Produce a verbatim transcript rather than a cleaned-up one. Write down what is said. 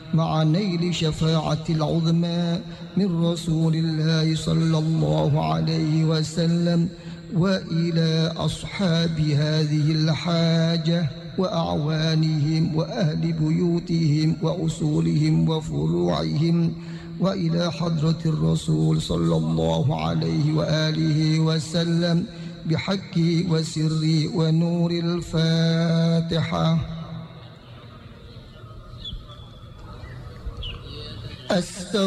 مع نيل شفاعة العظمى من رسول الله صلى الله عليه وسلم، وإلى أصحاب هذه الحاجة وأعوانهم وأهل بيوتهم وأصولهم وفروعهم، وإلى حضرة الرسول صلى الله عليه وآله وسلم بحق وسر ونور الفاتحة. أستغفر